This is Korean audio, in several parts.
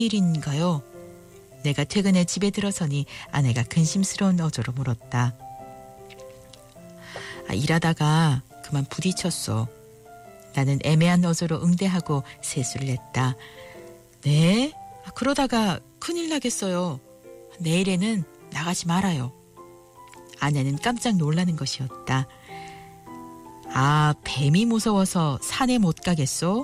일인가요? 내가 퇴근해 집에 들어서니 아내가 근심스러운 어조로 물었다. 일하다가 그만 부딪혔어. 나는 애매한 어조로 응대하고 세수를 했다. 네? 그러다가 큰일 나겠어요. 내일에는 나가지 말아요. 아내는 깜짝 놀라는 것이었다. 뱀이 무서워서 산에 못 가겠소?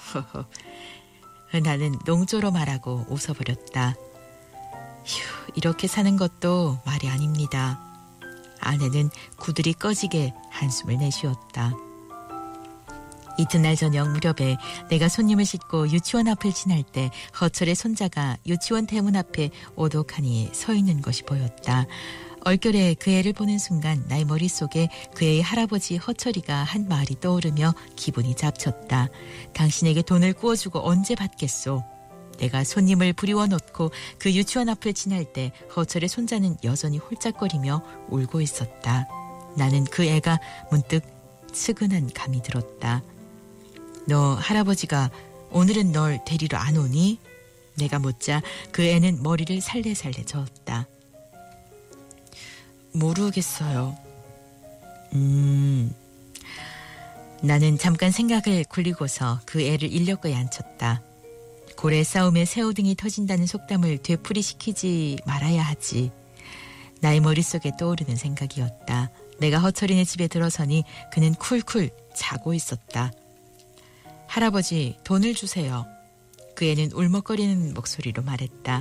나는 농조로 말하고 웃어버렸다. 휴, 이렇게 사는 것도 말이 아닙니다. 아내는 구들이 꺼지게 한숨을 내쉬었다. 이튿날 저녁 무렵에 내가 손님을 싣고 유치원 앞을 지날 때 허철의 손자가 유치원 대문 앞에 오독하니 서 있는 것이 보였다. 얼결에 그 애를 보는 순간 나의 머릿속에 그 애의 할아버지 허철이가 한 말이 떠오르며 기분이 잡쳤다. 당신에게 돈을 구워주고 언제 받겠소? 내가 손님을 부리워 놓고 그 유치원 앞을 지날 때 허철의 손자는 여전히 홀짝거리며 울고 있었다. 나는 그 애가 문득 측은한 감이 들었다. 너 할아버지가 오늘은 널 데리러 안 오니? 내가 묻자 그 애는 머리를 살래살래 저었다. 모르겠어요. 나는 잠깐 생각을 굴리고서 그 애를 인력거에 앉혔다. 고래 싸움에 새우등이 터진다는 속담을 되풀이시키지 말아야 하지. 나의 머릿속에 떠오르는 생각이었다. 내가 허철이네 집에 들어서니 그는 쿨쿨 자고 있었다. 할아버지, 돈을 주세요. 그 애는 울먹거리는 목소리로 말했다.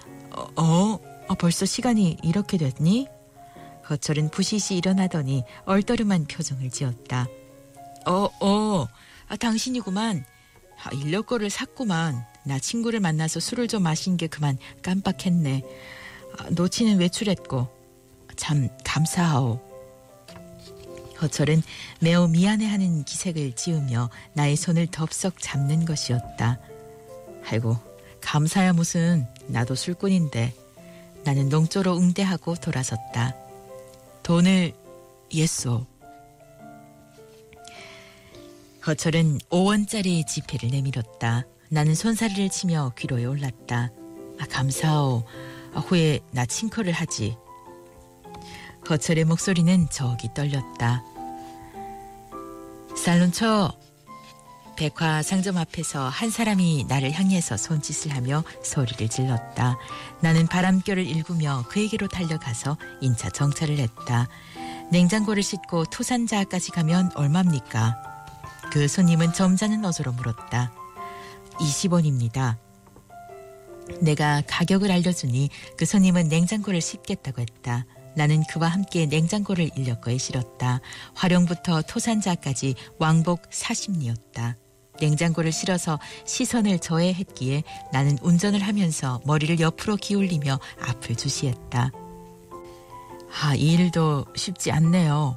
벌써 시간이 이렇게 됐니? 허철은 부시시 일어나더니 얼떠름한 표정을 지었다. 당신이구만. 인력거를 샀구만. 나 친구를 만나서 술을 좀 마신 게 그만 깜빡했네. 노치는 외출했고. 참 감사하오. 허철은 매우 미안해하는 기색을 지으며 나의 손을 덥석 잡는 것이었다. 아이고, 감사야 무슨. 나도 술꾼인데. 나는 농조로 응대하고 돌아섰다. 돈을 예쏘. 허철은 5원짜리 지폐를 내밀었다. 나는 손사래를 치며 귀로에 올랐다. 감사하오. 후에 나 칭커를 하지. 허철의 목소리는 저기 떨렸다. 살론쳐. 백화상점 앞에서 한 사람이 나를 향해서 손짓을 하며 소리를 질렀다. 나는 바람결을 일구며 그에게로 달려가서 인차 정차를 했다. 냉장고를 싣고 토산자까지 가면 얼마입니까? 그 손님은 점잖은 어조로 물었다. 20원입니다. 내가 가격을 알려주니 그 손님은 냉장고를 싣겠다고 했다. 나는 그와 함께 냉장고를 인력거에 실었다. 화룡부터 토산자까지 왕복 40리였다. 냉장고를 실어서 시선을 저해했기에 나는 운전을 하면서 머리를 옆으로 기울이며 앞을 주시했다. 이 일도 쉽지 않네요.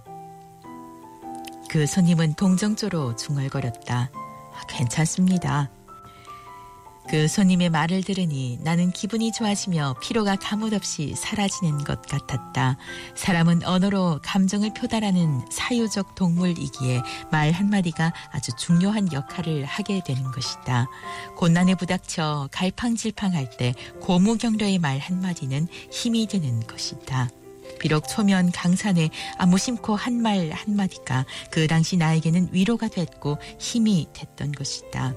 그 손님은 동정조로 중얼거렸다. 괜찮습니다. 그 손님의 말을 들으니 나는 기분이 좋아지며 피로가 가뭇없이 사라지는 것 같았다. 사람은 언어로 감정을 표달하는 사유적 동물이기에 말 한마디가 아주 중요한 역할을 하게 되는 것이다. 곤란에 부닥쳐 갈팡질팡할 때 고무경려의 말 한마디는 힘이 되는 것이다. 비록 초면 강산에 무심코 한 말 한마디가 그 당시 나에게는 위로가 됐고 힘이 됐던 것이다.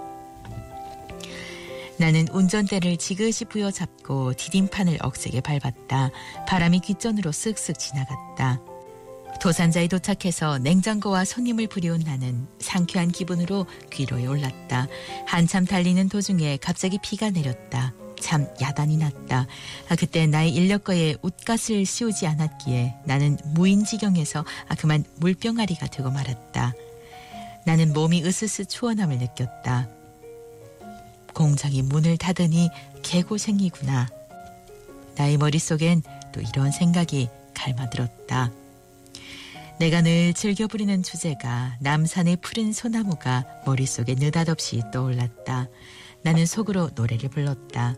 나는 운전대를 지그시 부여잡고 디딤판을 억세게 밟았다. 바람이 귓전으로 쓱쓱 지나갔다. 도산자에 도착해서 냉장고와 손님을 부리운 나는 상쾌한 기분으로 귀로에 올랐다. 한참 달리는 도중에 갑자기 비가 내렸다. 참 야단이 났다. 그때 나의 인력거에 웃갓을 씌우지 않았기에 나는 무인지경에서 그만 물병아리가 되고 말았다. 나는 몸이 으스스 추원함을 느꼈다. 공장이 문을 닫으니 개고생이구나. 나의 머릿속엔 또 이런 생각이 갈마들었다. 내가 늘 즐겨 부리는 주제가 남산의 푸른 소나무가 머릿속에 느닷없이 떠올랐다. 나는 속으로 노래를 불렀다.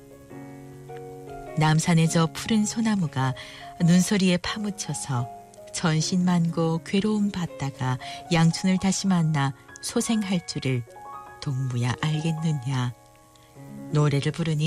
남산의 저 푸른 소나무가 눈소리에 파묻혀서 전신만고 괴로움 받다가 양춘을 다시 만나 소생할 줄을 동무야 알겠느냐. 노래를 부르니